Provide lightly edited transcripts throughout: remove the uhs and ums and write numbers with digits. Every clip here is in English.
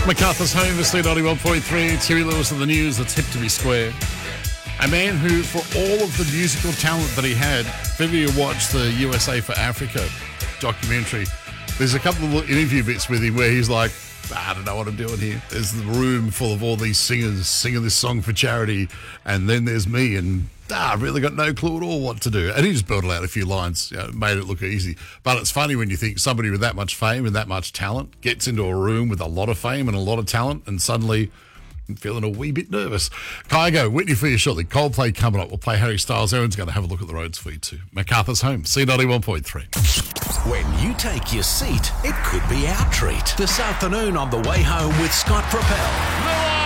MacArthur's Home, the C91.3. Terry Lewis of the News, that's hip to be square. A man who, for all of the musical talent that he had, if ever you watch the USA for Africa documentary, there's a couple of interview bits with him where he's like, I don't know what I'm doing here. There's the room full of all these singers singing this song for charity, and then there's me, and I've really got no clue at all what to do. And he just belted out a few lines, made it look easy. But it's funny when you think somebody with that much fame and that much talent gets into a room with a lot of fame and a lot of talent, and suddenly I'm feeling a wee bit nervous. Kygo, Whitney for you shortly. Coldplay coming up. We'll play Harry Styles. Aaron's going to have a look at the roads for you too. MacArthur's Home, C91.3. When you take your seat, it could be our treat. This afternoon on The Way Home with Scott Propel.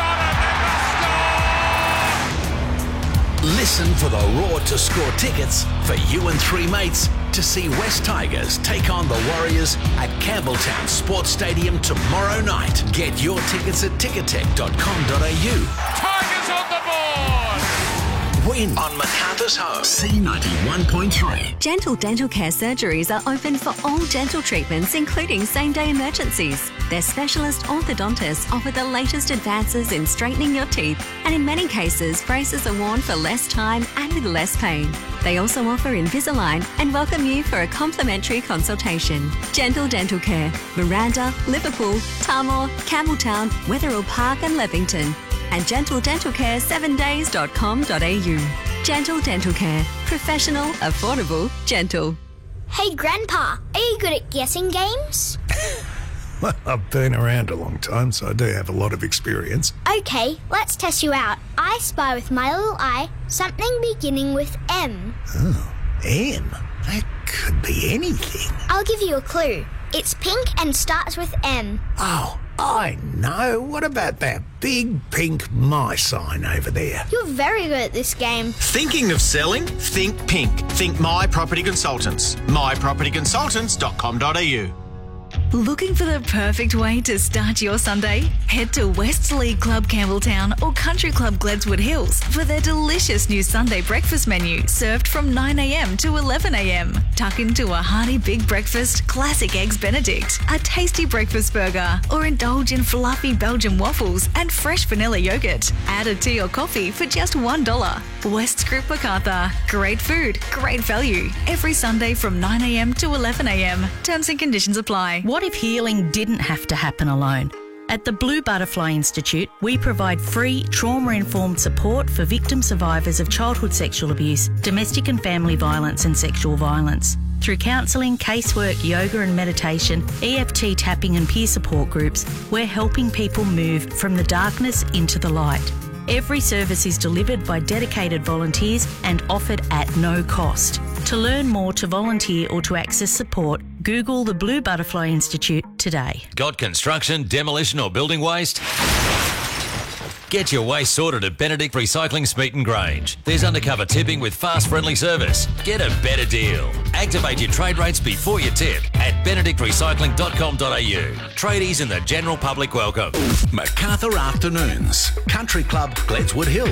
Listen for the Roar to Score tickets for you and three mates to see West Tigers take on the Warriors at Campbelltown Sports Stadium tomorrow night. Get your tickets at ticketek.com.au. Tigers on the board! Win on MacArthur's Home, C91.3. Gentle Dental Care surgeries are open for all dental treatments, including same-day emergencies. Their specialist orthodontists offer the latest advances in straightening your teeth, and in many cases, braces are worn for less time and with less pain. They also offer Invisalign and welcome you for a complimentary consultation. Gentle Dental Care, Miranda, Liverpool, Tarmore, Campbelltown, Wetherill Park and Lethington. And gentledentalcare7days.com.au. Gentle Dental Care. Professional, affordable, gentle. Hey, Grandpa, are you good at guessing games? Well, I've been around a long time, so I do have a lot of experience. Okay, let's test you out. I spy with my little eye something beginning with M. Oh, M? That could be anything. I'll give you a clue. It's pink and starts with M. Oh, I know. What about that big pink my sign over there? You're very good at this game. Thinking of selling? Think pink. Think My Property Consultants. mypropertyconsultants.com.au. Looking for the perfect way to start your Sunday? Head to West League Club Campbelltown or Country Club Gledswood Hills for their delicious new Sunday breakfast menu served from 9 a.m. to 11 a.m. Tuck into a hearty big breakfast, classic eggs Benedict, a tasty breakfast burger, or indulge in fluffy Belgian waffles and fresh vanilla yogurt. Add a tea or coffee for just $1. West Group MacArthur. Great food, great value. Every Sunday from 9 a.m. to 11 a.m. Terms and conditions apply. What if healing didn't have to happen alone? At the Blue Butterfly Institute, we provide free trauma-informed support for victim survivors of childhood sexual abuse, domestic and family violence and sexual violence. Through counselling, casework, yoga and meditation, EFT tapping and peer support groups, we're helping people move from the darkness into the light. Every service is delivered by dedicated volunteers and offered at no cost. To learn more, to volunteer or to access support, Google the Blue Butterfly Institute today. Got construction, demolition or building waste? Get your waste sorted at Benedict Recycling Smeaton Grange. There's undercover tipping with fast friendly service. Get a better deal. Activate your trade rates before you tip at benedictrecycling.com.au. Tradies and the general public welcome. MacArthur Afternoons. Country Club Gledswood Hills.